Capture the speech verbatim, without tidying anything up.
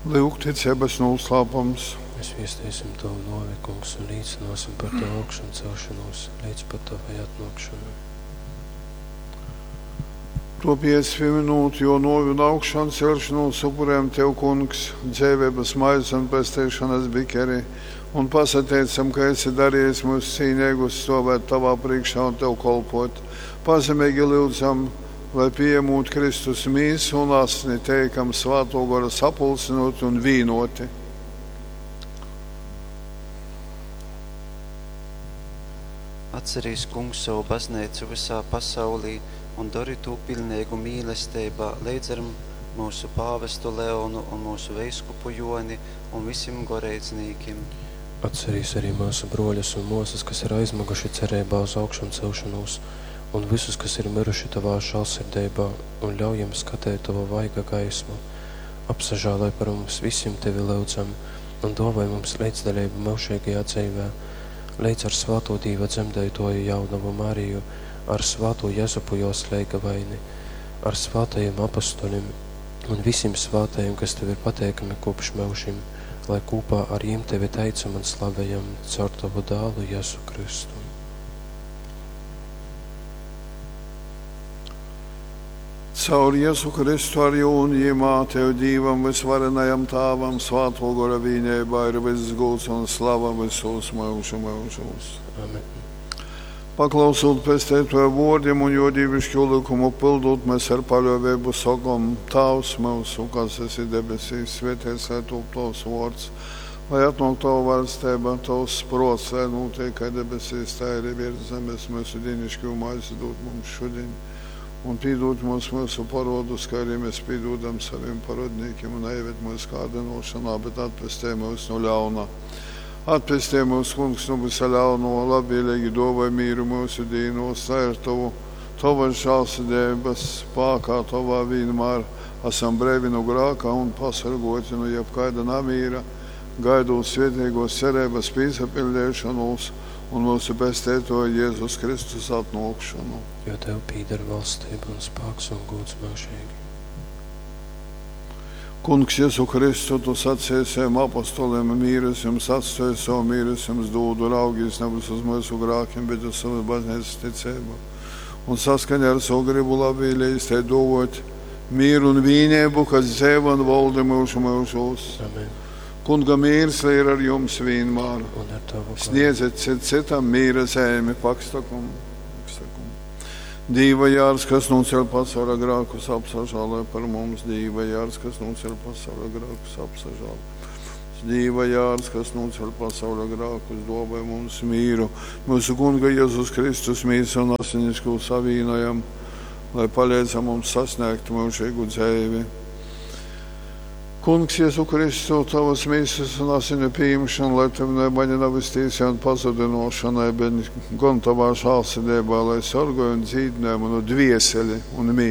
Lūk, ticības noslēpums. Mēs viestīsim Tavu novikums un līdzināsim par Tavu augšanu celšanos līdz pat Tavai atnākšanai. To piesviminot, jo novi un augšanu celšanos upurēm Tev, kungs, dzēvības maiz un pestēšanas bikeri, un pasateicam, ka esi darījis mūs cīnīgus stāvēt Tavā priekšā un Tev kolpot. Pazemīgi lūdzam, lai pieņemot Kristus mīsu un asni teikam Svēto Garu sapulcinot un vīnoti. Atcerīs, kungs, savu baznīcu visā pasaulī un dari to pilnīgu mīlestībā līdz ar mūsu pāvestu Leonu un mūsu veiskupu Joni un visiem goreidzniekiem. Atcerīs arī mūsu broļus un mūsas, kas ir aizmaguši cerībā uz augšanu celšanos, un visus, kas ir miruši Tavā žēlsirdībā, un ļaujam skatīt Tava vaiga gaismu. Apsažālai par mums visiem Tevi lūdzam, un dāvāj mums līdzdaļību mūžīgajā dzīvē, līdz ar Svēto Dīva dzemdētoju jaunavu Mariju, ar Svēto Jezupu jos leiga vaini, ar svētajiem apostoļiem un visiem svētajiem, kas Tev ir pateikami kopš mūžim, lai kopā ar jiem Tevi teicam un slavējam caur Tavu dēlu Jēzu Kristu. Caur Jēzu Kristu ar jūnījumā Tev Dīvam visvarenajam Tāvam Svēto Gara vienībā ir viss gods un slava visos mūžu mūžos. Amen. Paklausot pestētoju vārdiem un jo dievišķo likumu pildot, mēs ar paļāvību sakam: Tēvs mūsu, kas esi debesīs, svētīts lai top Tavs vārds, lai atnāk Tava valstība, Tavs prāts, lai notiek kā debesīs, tā arī virs zemes. Mūsu dienascho maizi dod mums šodien, un piedod mums mūsu parodus, kā arī mēs piedodam saviem parodniekiem, un neieved mūsu kārdinošanā, bet atpestē mūs no ļauna. Atpestē mūs, kungs, no visa ļauno, labvēlīgi dāvāj mīru mūsu dīnos, tā ir Tavu, Tavas žēlsirdības spēkā, Tavā vienmēr esam brīvi no grēka un pasargoti no jebkaida namīra, gaidot svētīgos cerības piesapildīšanos un mūsu pestētoja Jēzus Kristus atnākšanu. Jo Tev pieder valstība un spēks un gods mūžīgi. Kungs, Jēzu Kristu, Tu sacēsiem apostoliem mīres jums atstāj savu mīres jums dodu, raugīs nevis uz mūsu grākiem, bet uz savu baznīcas ticību. Un saskaņā ar savu gribu labvēlīs Te dāvāt mīru un vienību, kas dzīvo un valda mūsu mūžos. Amen. Kunga mīrs lai ir ar jums vienmēr. Un ar Tavu Sniedziet cit citam mīra zemi, pakstakumu. Dīva jārs, kas nocēl pasaulē grēkus, apsažālē par mums. Dīva jārs, kas nocēl pasaulē grēkus, apsažālē. Dīva jārs, kas nocēl pasaulē grēkus, dāvāj mums mīru. Mūsu Kunga Jēzus Kristus mīsu un asinisko savīnojam, lai palīdzam mums sasniegt mūžīgu dzīvi. Kungs, Jēzu Kristu, Tavas mīsas un asinu pieņemšana, lai Tev nebaņa nav iztīsē un pazudinošanai, bet gan Tavā žēlsirdībā, lai sargoja un dzīdinājumu no dvieseli un mīlu.